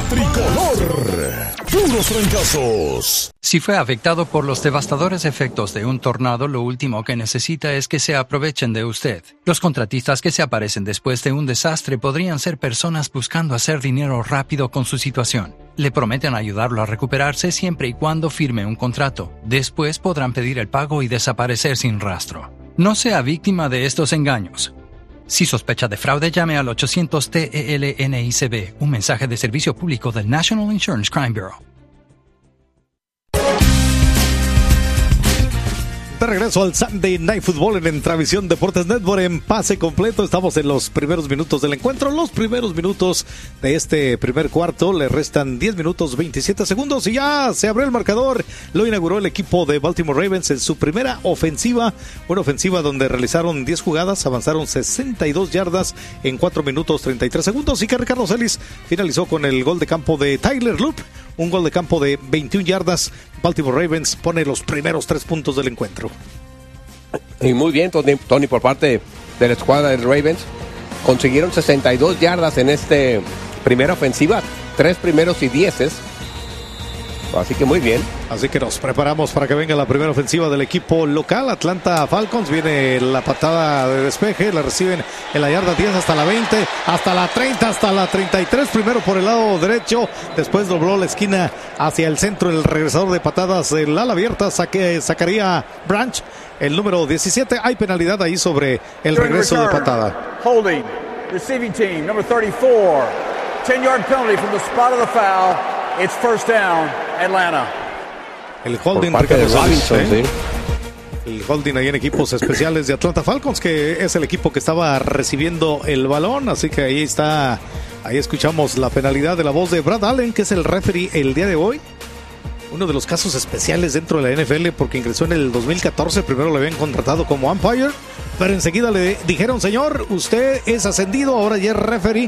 tricolor. Puros fracasos. Si fue afectado por los devastadores efectos de un tornado, lo último que necesita es que se aprovechen de usted. Los contratistas que se aparecen después de un desastre podrían ser personas buscando hacer dinero rápido con su situación. Le prometen ayudarlo a recuperarse siempre y cuando firme un contrato. Después podrán pedir el pago y desaparecer sin rastro. No sea víctima de estos engaños. Si sospecha de fraude, llame al 800-TELNICB, un mensaje de servicio público del National Insurance Crime Bureau. De regreso al Sunday Night Football en Travisión Deportes Network en pase completo. Estamos en los primeros minutos del encuentro, los primeros minutos de este primer cuarto. Le restan 10 minutos 27 segundos y ya se abrió el marcador. Lo inauguró el equipo de Baltimore Ravens en su primera ofensiva. Una ofensiva donde realizaron 10 jugadas, avanzaron 62 yardas en 4 minutos 33 segundos y que Ricardo Celis finalizó con el gol de campo de Tyler Loop. Un gol de campo de 21 yardas. Baltimore Ravens pone los primeros 3 puntos del encuentro. Y muy bien, Tony, por parte de la escuadra de Ravens. Consiguieron 62 yardas en esta primera ofensiva. 3 primeros y 10. Así que muy bien. Así que nos preparamos para que venga la primera ofensiva del equipo local. Atlanta Falcons, viene la patada de despeje, la reciben en la yarda 10 hasta la 20, hasta la 30, hasta la 33. Primero por el lado derecho, después dobló la esquina hacia el centro. El regresador de patadas, el ala abierta, sacaría Branch, el número 17. Hay penalidad ahí sobre el regreso de patada. Holding, receiving team, number 34. 10-yard penalty from the spot of the foul. It's first down, Atlanta. El holding, Ricardo Robinson, ¿sí? El holding ahí en equipos especiales de Atlanta Falcons, que es el equipo que estaba recibiendo el balón. Así que ahí está, ahí escuchamos la penalidad de la voz de Brad Allen, que es el referee el día de hoy. Uno de los casos especiales dentro de la NFL, porque ingresó en el 2014. Primero le habían contratado como umpire, pero enseguida le dijeron: señor, usted es ascendido, ahora ya es referee.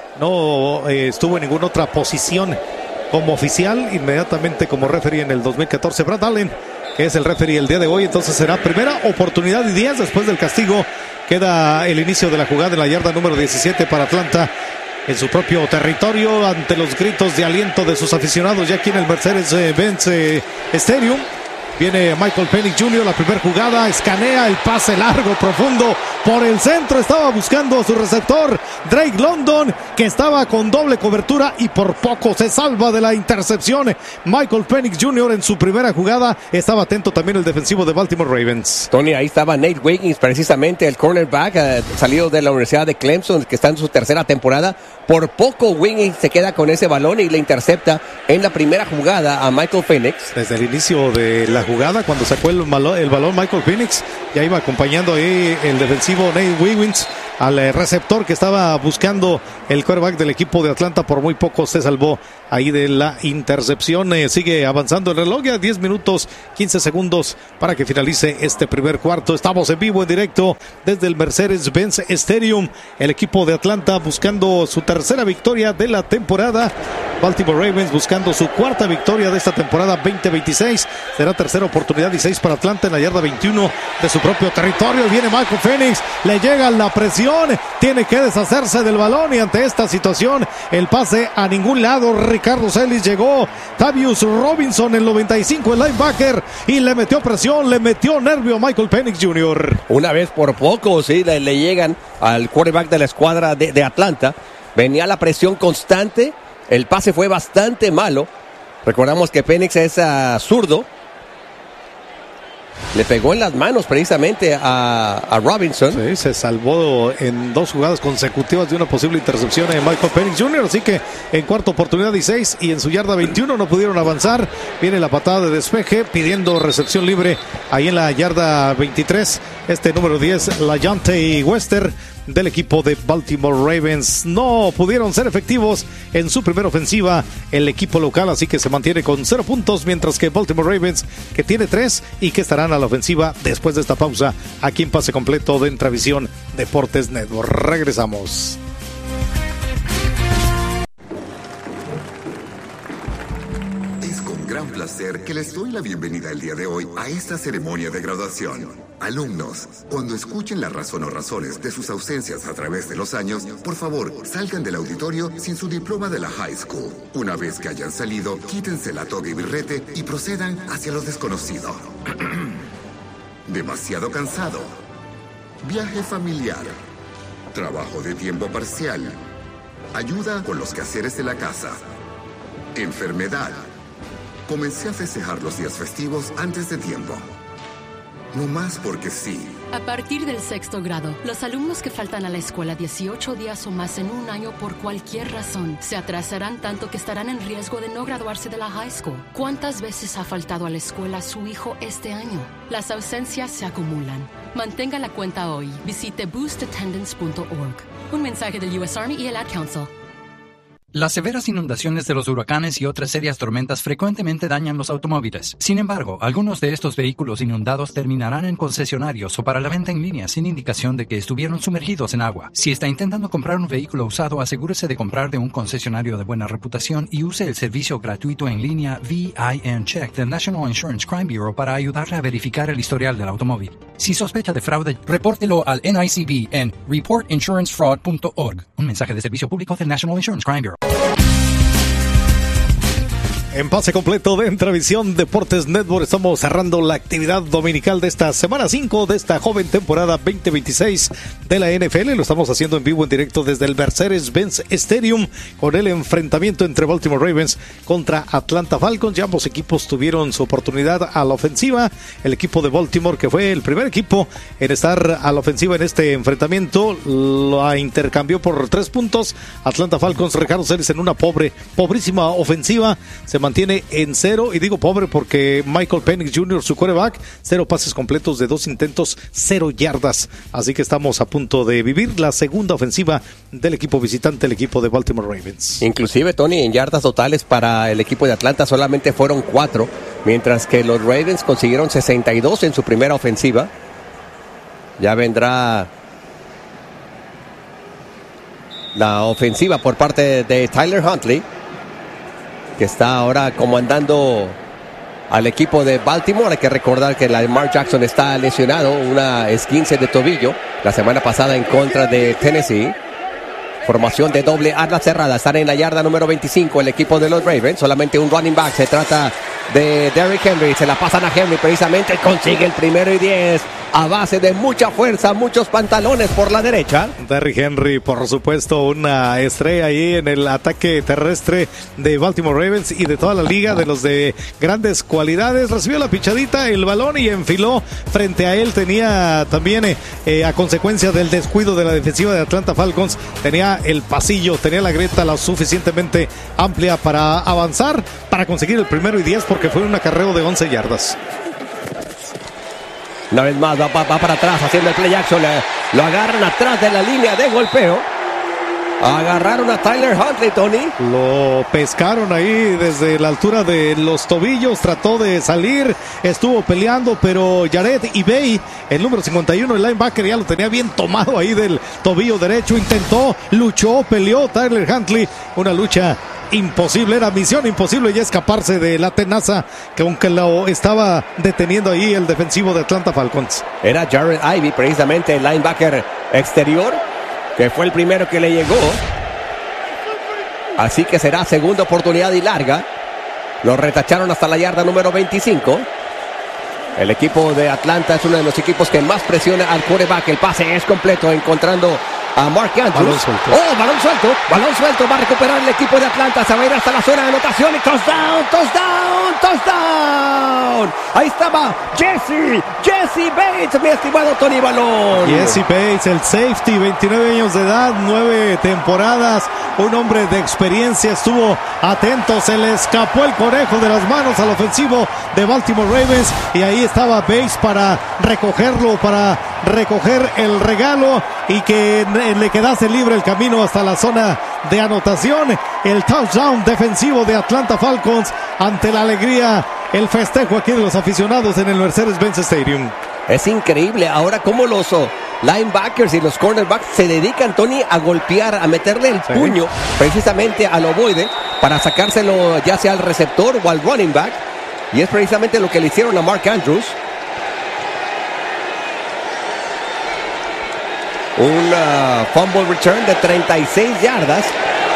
No estuvo en ninguna otra posición como oficial, inmediatamente como referee en el 2014. Brad Allen, que es el referee el día de hoy. Entonces será primera oportunidad y 10 después del castigo. Queda el inicio de la jugada en la yarda número 17 para Atlanta, en su propio territorio, ante los gritos de aliento de sus aficionados ya aquí en el Mercedes-Benz Stadium. Viene Michael Penix Jr., la primera jugada, escanea el pase largo, profundo, por el centro, estaba buscando a su receptor, Drake London, que estaba con doble cobertura y por poco se salva de la intercepción. Michael Penix Jr. en su primera jugada, estaba atento también el defensivo de Baltimore Ravens. Tony, ahí estaba Nate Wiggins, precisamente el cornerback, salido de la Universidad de Clemson, que está en su tercera temporada. Por poco Wiggins se queda con ese balón y le intercepta en la primera jugada a Michael Penix. Desde el inicio de la jugada, cuando sacó el balón Michael Penix, ya iba acompañando ahí el defensivo Nate Wiggins al receptor que estaba buscando el quarterback del equipo de Atlanta. Por muy poco se salvó ahí de la intercepción. Sigue avanzando el reloj, ya 10 minutos 15 segundos para que finalice este primer cuarto. Estamos en vivo, en directo desde el Mercedes-Benz Stadium. El equipo de Atlanta buscando su tercera victoria de la temporada. Baltimore Ravens buscando su cuarta victoria de esta temporada 2026. Será tercera oportunidad y 6 para Atlanta en la yarda 21 de su propio territorio. Viene Michael Penix, le llega la presión, tiene que deshacerse del balón y ante esta situación el pase a ningún lado. Ricardo Celis, llegó Tavius Robinson, el 95, el linebacker, y le metió presión, le metió nervio a Michael Penix Jr. Una vez por poco, sí, le llegan al quarterback de la escuadra de Atlanta. Venía la presión constante, el pase fue bastante malo. Recordamos que Penix es zurdo. Le pegó en las manos precisamente a Robinson. Sí, se salvó en 2 jugadas consecutivas de una posible intercepción de Michael Penix Jr. Así que en cuarta oportunidad y 6 y en su yarda 21 no pudieron avanzar. Viene la patada de despeje pidiendo recepción libre ahí en la yarda 23. Este número 10, LaJohntay Wester, del equipo de Baltimore Ravens. No pudieron ser efectivos en su primera ofensiva el equipo local, así que se mantiene con 0 puntos, mientras que Baltimore Ravens, que tiene 3 y que estarán a la ofensiva después de esta pausa aquí en pase completo de Travisión Deportes Network. Regresamos. Es con gran gran placer que les doy la bienvenida el día de hoy a esta ceremonia de graduación. Alumnos, cuando escuchen la razón o razones de sus ausencias a través de los años, por favor, salgan del auditorio sin su diploma de la high school. Una vez que hayan salido, quítense la toga y birrete y procedan hacia lo desconocido. Demasiado cansado. Viaje familiar. Trabajo de tiempo parcial. Ayuda con los quehaceres de la casa. Enfermedad. Comencé a festejar los días festivos antes de tiempo. No más porque sí. A partir del 6º grado, los alumnos que faltan a la escuela 18 días o más en un año por cualquier razón se atrasarán tanto que estarán en riesgo de no graduarse de la high school. ¿Cuántas veces ha faltado a la escuela su hijo este año? Las ausencias se acumulan. Mantenga la cuenta hoy. Visite boostattendance.org. Un mensaje del US Army y el Ad Council. Las severas inundaciones de los huracanes y otras serias tormentas frecuentemente dañan los automóviles. Sin embargo, algunos de estos vehículos inundados terminarán en concesionarios o para la venta en línea sin indicación de que estuvieron sumergidos en agua. Si está intentando comprar un vehículo usado, asegúrese de comprar de un concesionario de buena reputación y use el servicio gratuito en línea VIN Check del National Insurance Crime Bureau para ayudarle a verificar el historial del automóvil. Si sospecha de fraude, repórtelo al NICB en reportinsurancefraud.org. Un mensaje de servicio público del National Insurance Crime Bureau. En pase completo de Entravisión Deportes Network estamos cerrando la actividad dominical de esta semana 5 de esta joven temporada 2026 de la NFL. Lo estamos haciendo en vivo en directo desde el Mercedes-Benz Stadium con el enfrentamiento entre Baltimore Ravens contra Atlanta Falcons. Ya ambos equipos tuvieron su oportunidad a la ofensiva. El equipo de Baltimore, que fue el primer equipo en estar a la ofensiva en este enfrentamiento, la intercambió por 3 puntos. Atlanta Falcons, Ricardo Celis, en una pobrísima ofensiva, se mantiene en 0, y digo pobre porque Michael Penix Jr., su quarterback, 0 pases completos de 2 intentos, 0 yardas. Así que estamos a punto de vivir la segunda ofensiva del equipo visitante, el equipo de Baltimore Ravens. Inclusive, Tony, en yardas totales para el equipo de Atlanta solamente fueron 4, mientras que los Ravens consiguieron 62 en su primera ofensiva. Ya vendrá la ofensiva por parte de Tyler Huntley, que está ahora comandando al equipo de Baltimore. Hay que recordar que Lamar Jackson está lesionado, una esguince de tobillo, la semana pasada en contra de Tennessee. Formación de doble ala cerrada, están en la yarda número 25 el equipo de los Ravens, solamente un running back, se trata de Derrick Henry, se la pasan a Henry, precisamente consigue el 1º y 10 a base de mucha fuerza, muchos pantalones por la derecha. Derrick Henry, por supuesto, una estrella ahí en el ataque terrestre de Baltimore Ravens y de toda la liga, de los de grandes cualidades. Recibió la pichadita, el balón, y enfiló frente a él. Tenía también, a consecuencia del descuido de la defensiva de Atlanta Falcons, tenía el pasillo, tenía la grieta lo suficientemente amplia para avanzar, para conseguir el 1º y 10, porque fue un acarreo de 11 yardas. Una vez más va para atrás haciendo el play action, lo agarran atrás de la línea de golpeo. Agarraron a Tyler Huntley, Tony. Lo pescaron ahí desde la altura de los tobillos, trató de salir, estuvo peleando, pero Jared Ibey, el número 51, el linebacker, ya lo tenía bien tomado ahí del tobillo derecho. Intentó, luchó, peleó Tyler Huntley, una lucha imposible, era misión imposible ya escaparse de la tenaza que aunque lo estaba deteniendo ahí el defensivo de Atlanta Falcons. Era Jared Ivey, precisamente el linebacker exterior, que fue el primero que le llegó. Así que será segunda oportunidad y larga. Lo retacharon hasta la yarda número 25. El equipo de Atlanta es uno de los equipos que más presiona al quarterback. El pase es completo, encontrando a Mark Andrews. Balón suelto. Va a recuperar el equipo de Atlanta. Se va a ir hasta la zona de anotación. Y touchdown. Ahí estaba Jesse Bates, mi estimado Tony Balón. Jesse Bates, el safety, 29 años de edad, 9 temporadas. Un hombre de experiencia, estuvo atento. Se le escapó el conejo de las manos al ofensivo de Baltimore Ravens. Y ahí estaba Bates para recogerlo, para recoger el regalo y que le quedase libre el camino hasta la zona de anotación. El touchdown defensivo de Atlanta Falcons, ante la alegría, el festejo aquí de los aficionados en el Mercedes-Benz Stadium. Es increíble ahora cómo los linebackers y los cornerbacks se dedican, Tony, a golpear, a meterle el puño precisamente al ovoide para sacárselo ya sea al receptor o al running back. Y es precisamente lo que le hicieron a Mark Andrews. Un fumble return de 36 yardas.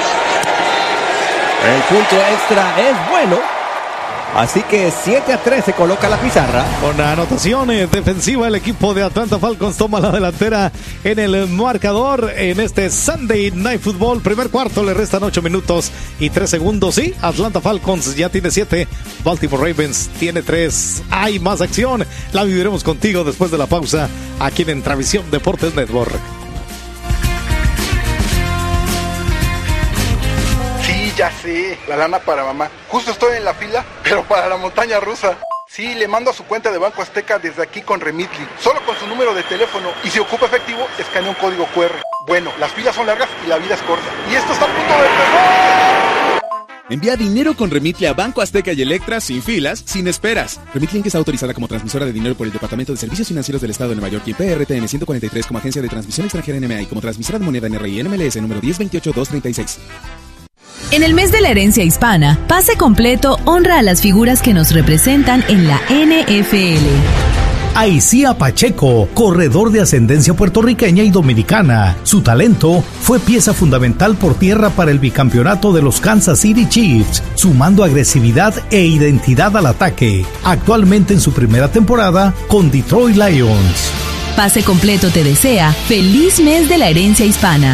El punto extra es bueno. Así que 7-3 se coloca la pizarra. Con anotaciones defensiva, el equipo de Atlanta Falcons toma la delantera en el marcador en este Sunday Night Football. Primer cuarto, le restan 8 minutos y 3 segundos. Sí, Atlanta Falcons ya tiene 7, Baltimore Ravens tiene 3. Hay más acción, la viviremos contigo después de la pausa aquí en Entravisión Deportes Network. Ya sé, la lana para mamá. Justo estoy en la fila, pero para la montaña rusa. Sí, le mando a su cuenta de Banco Azteca desde aquí con Remitly. Solo con su número de teléfono. Y si ocupa efectivo, escanea un código QR. Bueno, las filas son largas y la vida es corta. Y esto está a punto de empezar. Envía dinero con Remitly a Banco Azteca y Electra sin filas, sin esperas. Remitly es autorizada como transmisora de dinero por el Departamento de Servicios Financieros del Estado de Nueva York y PRTN 143 como agencia de transmisión extranjera NMA y como transmisora de moneda NRI NMLS número 1028236. En el mes de la herencia hispana, Pase Completo honra a las figuras que nos representan en la NFL. Aicía Pacheco, corredor de ascendencia puertorriqueña y dominicana. Su talento fue pieza fundamental por tierra para el bicampeonato de los Kansas City Chiefs, sumando agresividad e identidad al ataque. Actualmente en su primera temporada con Detroit Lions. Pase Completo te desea feliz mes de la herencia hispana.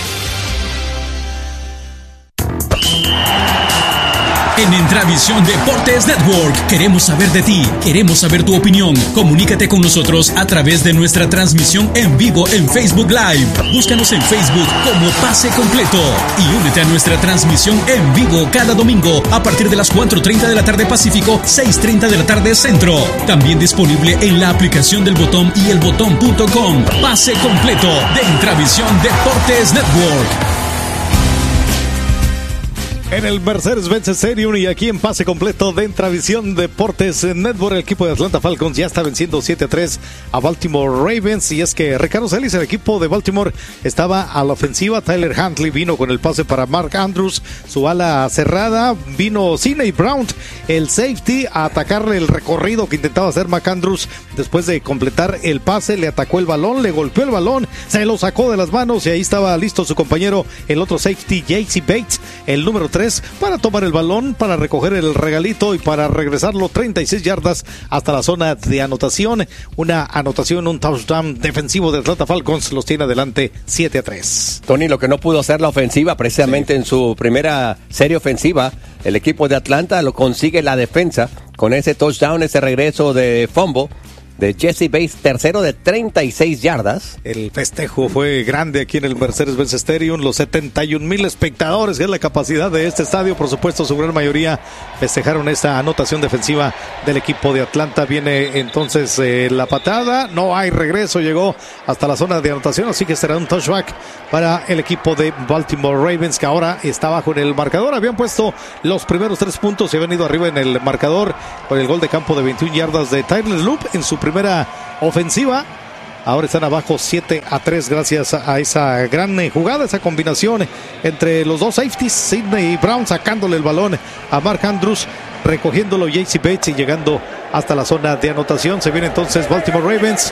En Entravisión Deportes Network queremos saber de ti, queremos saber tu opinión. Comunícate con nosotros a través de nuestra transmisión en vivo en Facebook Live. Búscanos en Facebook como Pase Completo y únete a nuestra transmisión en vivo cada domingo a partir de las 4:30 de la tarde Pacífico, 6:30 de la tarde Centro. También disponible en la aplicación del Botón y elbotón.com. Pase Completo de Entravisión Deportes Network. En el Mercedes-Benz Stadium y aquí en Pase Completo de Entravisión Deportes Network, el equipo de Atlanta Falcons ya está venciendo 7-3 a Baltimore Ravens. Y es que Ricardo Celis, el equipo de Baltimore, estaba a la ofensiva. Tyler Huntley vino con el pase para Mark Andrews, su ala cerrada. Vino Sidney Brown, el safety, a atacarle el recorrido que intentaba hacer Mark Andrews. Después de completar el pase, le atacó el balón, le golpeó el balón, se lo sacó de las manos y ahí estaba listo su compañero, el otro safety, J.C. Bates, el número 3, para tomar el balón, para recoger el regalito y para regresarlo 36 yardas hasta la zona de anotación. Una anotación, un touchdown defensivo de Atlanta Falcons los tiene adelante 7-3. Tony, lo que no pudo hacer la ofensiva precisamente en su primera serie ofensiva, el equipo de Atlanta lo consigue la defensa con ese touchdown, ese regreso de fumble de Jesse Bates, tercero de 36 yardas. El festejo fue grande aquí en el Mercedes-Benz Stadium. Los 71,000 espectadores, que es la capacidad de este estadio, por supuesto, su gran mayoría festejaron esta anotación defensiva del equipo de Atlanta. Viene entonces la patada, no hay regreso, llegó hasta la zona de anotación, así que será un touchback para el equipo de Baltimore Ravens, que ahora está bajo en el marcador. Habían puesto los primeros 3 puntos y habían ido arriba en el marcador con el gol de campo de 21 yardas de Tyler Loop en su primera ofensiva. Ahora están abajo 7-3 gracias a esa gran jugada, esa combinación entre los dos safeties, Sidney Brown sacándole el balón a Mark Andrews, recogiéndolo J.C. Bates y llegando hasta la zona de anotación. Se viene entonces Baltimore Ravens.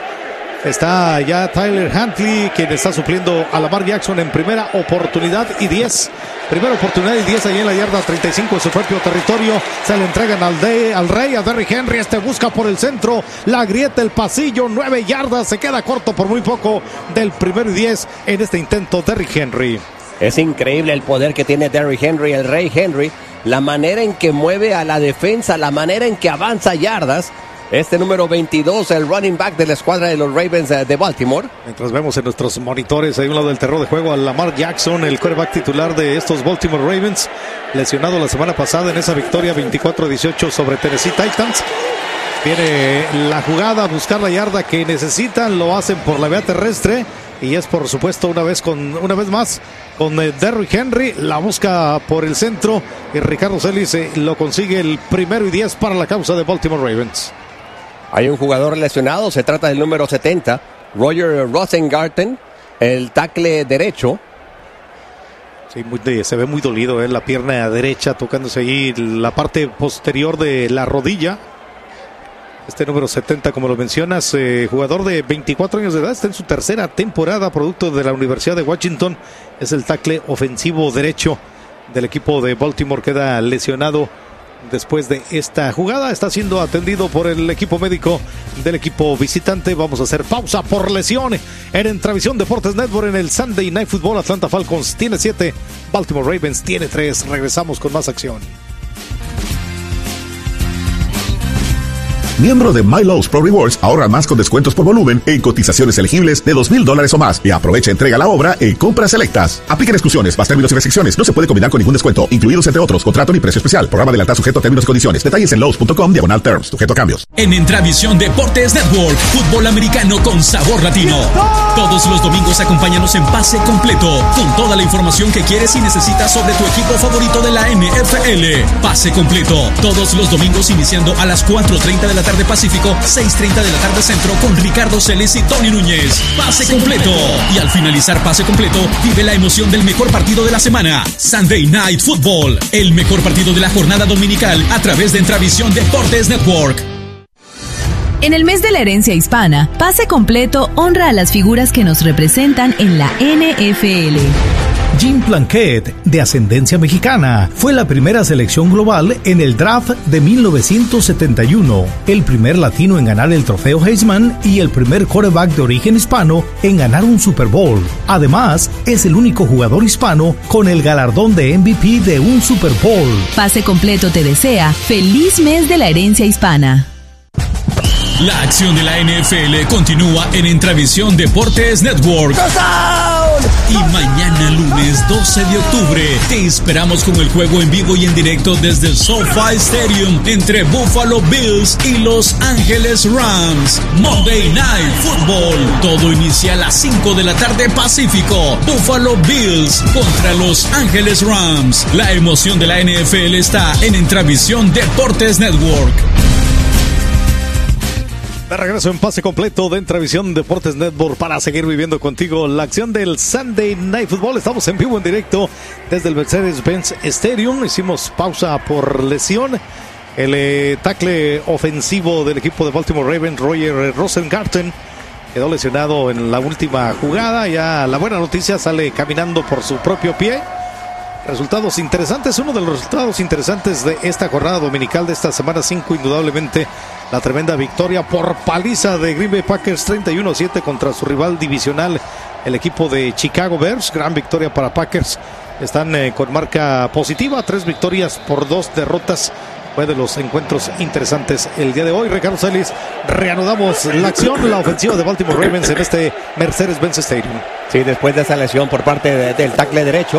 Está ya Tyler Huntley, quien está supliendo a Lamar Jackson en primera oportunidad y 10. Primera oportunidad y 10 ahí en la yarda 35 de su propio territorio. Se le entregan al rey, a Derrick Henry. Este busca por el centro, la grieta, el pasillo, 9 yardas. Se queda corto por muy poco del primero y 10 en este intento Derrick Henry. Es increíble el poder que tiene Derrick Henry, el rey Henry. La manera en que mueve a la defensa, la manera en que avanza yardas. Este número 22, el running back de la escuadra de los Ravens de Baltimore. Mientras vemos en nuestros monitores, hay un lado del terreno de juego a Lamar Jackson, el quarterback titular de estos Baltimore Ravens, lesionado la semana pasada en esa victoria 24-18 sobre Tennessee Titans. Viene la jugada a buscar la yarda que necesitan, lo hacen por la vía terrestre y es por supuesto una vez más con Derrick Henry, la busca por el centro y Ricardo Celis lo consigue el primero y 10 para la causa de Baltimore Ravens. Hay un jugador lesionado, se trata del número 70, Roger Rosengarten, el tackle derecho. Sí, se ve muy dolido, la pierna derecha tocándose ahí la parte posterior de la rodilla. Este número 70, como lo mencionas, jugador de 24 años de edad, está en su tercera temporada, producto de la Universidad de Washington. Es el tackle ofensivo derecho del equipo de Baltimore, queda lesionado después de esta jugada. Está siendo atendido por el equipo médico del equipo visitante. Vamos a hacer pausa por lesión en Entravisión Deportes Network en el Sunday Night Football. Atlanta Falcons tiene 7, Baltimore Ravens tiene 3. Regresamos con más acción. Miembro de MyLowe's Pro Rewards, ahorra más con descuentos por volumen en cotizaciones elegibles de $2,000 o más y aprovecha entrega a la obra en compras selectas. Apliquen exclusiones, más términos y restricciones. No se puede combinar con ningún descuento, incluidos entre otros contrato ni precio especial. Programa de lealtad sujeto a términos y condiciones. Detalles en lowes.com/terms, sujeto a cambios. En Entravisión Deportes Network, fútbol americano con sabor latino. Todos los domingos acompáñanos en Pase Completo, con toda la información que quieres y necesitas sobre tu equipo favorito de la NFL. Pase Completo, todos los domingos iniciando a las 4:30 de la tarde Pacífico, 6:30 de la tarde Centro, con Ricardo Celes y Tony Núñez. Pase Completo. Y al finalizar Pase Completo, vive la emoción del mejor partido de la semana, Sunday Night Football, el mejor partido de la jornada dominical a través de Entravisión Deportes Network. En el mes de la herencia hispana, Pase Completo honra a las figuras que nos representan en la NFL. Jim Plunkett, de ascendencia mexicana, fue la primera selección global en el draft de 1971, el primer latino en ganar el trofeo Heisman y el primer quarterback de origen hispano en ganar un Super Bowl. Además, es el único jugador hispano con el galardón de MVP de un Super Bowl. Pase Completo te desea feliz mes de la herencia hispana. La acción de la NFL continúa en Entravisión Deportes Network. Y mañana lunes 12 de octubre te esperamos con el juego en vivo y en directo desde el SoFi Stadium entre Buffalo Bills y Los Ángeles Rams. Monday Night Football. Todo inicia a las 5 de la tarde Pacífico. Buffalo Bills contra Los Ángeles Rams. La emoción de la NFL está en Entravisión Deportes Network. De regreso en Pase Completo de Entravisión Deportes Network para seguir viviendo contigo la acción del Sunday Night Football. Estamos en vivo, en directo desde el Mercedes-Benz Stadium. Hicimos pausa por lesión. El tackle ofensivo del equipo de Baltimore Ravens, Roger Rosengarten, quedó lesionado en la última jugada. Ya la buena noticia, sale caminando por su propio pie. Resultados interesantes, uno de los resultados interesantes de esta jornada dominical de esta semana 5, indudablemente la tremenda victoria por paliza de Green Bay Packers 31-7 contra su rival divisional, el equipo de Chicago Bears. Gran victoria para Packers, están con marca positiva, 3 victorias por 2 derrotas. Fue de los encuentros interesantes el día de hoy. Ricardo Celis, reanudamos la acción, la ofensiva de Baltimore Ravens en este Mercedes-Benz Stadium. Sí, después de esa lesión por parte del tackle derecho,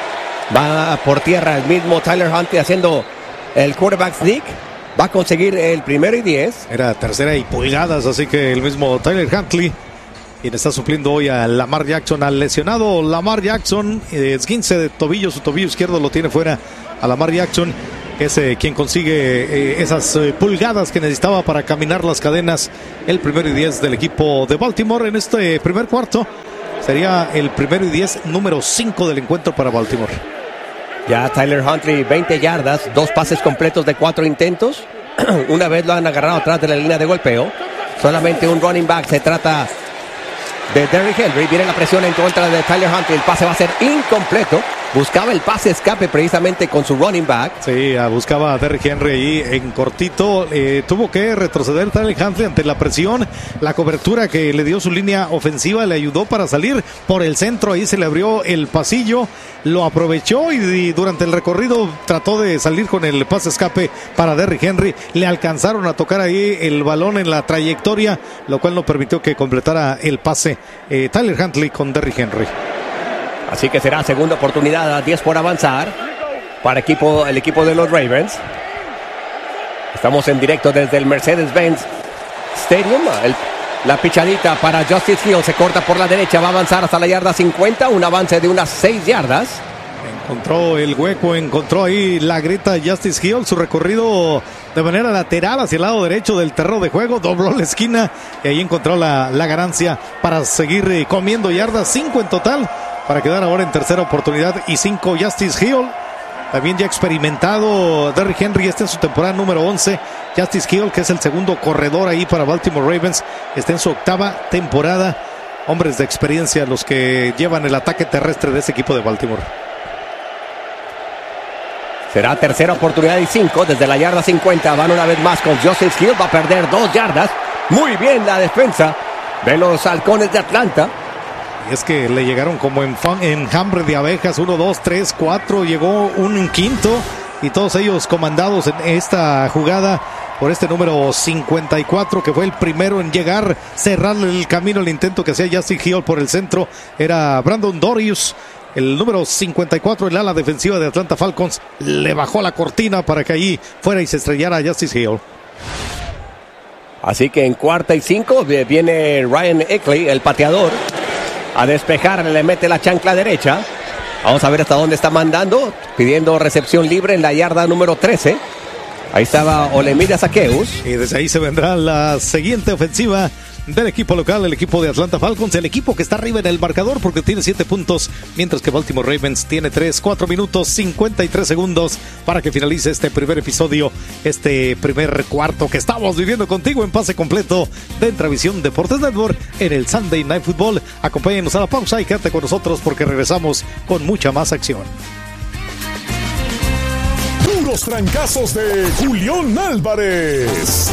va por tierra el mismo Tyler Huntley haciendo el quarterback sneak. Va a conseguir el 1º y 10. Era 3ª y pulgadas, así que el mismo Tyler Huntley, quien está supliendo hoy a Lamar Jackson, al lesionado Lamar Jackson, esguince de tobillo, su tobillo izquierdo lo tiene fuera a Lamar Jackson, que es quien consigue esas pulgadas que necesitaba para caminar las cadenas. El 1º y 10 del equipo de Baltimore en este primer cuarto. Sería el 1º y 10, número 5 del encuentro para Baltimore. Ya Tyler Huntley, 20 yardas, 2 pases completos de 4 intentos. Una vez lo han agarrado atrás de la línea de golpeo. Solamente un running back, se trata de Derrick Henry. Viene la presión en contra de Tyler Huntley. El pase va a ser incompleto. Buscaba el pase escape precisamente con su running back. Sí, buscaba a Derrick Henry ahí en cortito. Tuvo que retroceder Tyler Huntley ante la presión. La cobertura que le dio su línea ofensiva le ayudó para salir por el centro. Ahí se le abrió el pasillo. Lo aprovechó y durante el recorrido trató de salir con el pase escape para Derrick Henry. Le alcanzaron a tocar ahí el balón en la trayectoria, lo cual no permitió que completara el pase Tyler Huntley con Derrick Henry. Así que será segunda oportunidad, a 10 por avanzar para el equipo de los Ravens. Estamos en directo desde el Mercedes-Benz Stadium. La pichadita para Justice Hill, se corta por la derecha, va a avanzar hasta la yarda 50, un avance de unas 6 yardas. Encontró el hueco, encontró ahí la grita Justice Hill, su recorrido de manera lateral hacia el lado derecho del terreno de juego, dobló la esquina y ahí encontró la ganancia para seguir comiendo yardas, 5 en total para quedar ahora en tercera oportunidad y 5. Justice Hill, también ya experimentado. Derrick Henry, esta es su temporada número 11. Justice Hill, que es el segundo corredor ahí para Baltimore Ravens, está en su octava temporada. Hombres de experiencia los que llevan el ataque terrestre de ese equipo de Baltimore. Será tercera oportunidad y 5 desde la yarda 50. Van una vez más con Justice Hill. Va a perder 2 yardas. Muy bien la defensa de los Halcones de Atlanta. Y es que le llegaron como en enjambre de abejas. 1, 2, 3, 4. Llegó un quinto. Y todos ellos comandados en esta jugada por este número 54, que fue el primero en llegar, cerrarle el camino al intento que hacía Justice Hill por el centro. Era Brandon Dorius. El número 54, el ala defensiva de Atlanta Falcons, le bajó la cortina para que allí fuera y se estrellara Justice Hill. Así que en 4ª y 5 viene Ryan Eckley, el pateador, a despejar, le mete la chancla derecha. Vamos a ver hasta dónde está mandando, pidiendo recepción libre en la yarda número 13. Ahí estaba Olemide Zaccheaus. Y desde ahí se vendrá la siguiente ofensiva del equipo local, el equipo de Atlanta Falcons, el equipo que está arriba en el marcador porque tiene 7 puntos, mientras que Baltimore Ravens tiene 3, 4 minutos, 53 segundos para que finalice este primer episodio, este primer cuarto que estamos viviendo contigo en pase completo de Entravisión Deportes Network en el Sunday Night Football. Acompáñenos a la pausa y quédate con nosotros porque regresamos con mucha más acción. Puros trancazos de Julián Álvarez.